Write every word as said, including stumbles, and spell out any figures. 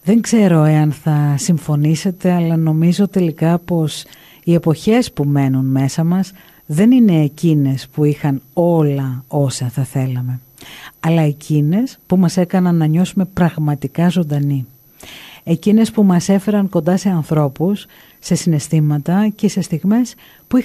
Δεν ξέρω εάν θα συμφωνήσετε, αλλά νομίζω τελικά πως οι εποχές που μένουν μέσα μας δεν είναι εκείνες που είχαν όλα όσα θα θέλαμε, αλλά εκείνες που μας έκαναν να νιώσουμε πραγματικά ζωντανοί. Εκείνες που μας έφεραν κοντά σε ανθρώπους, σε συναισθήματα και σε στιγμές που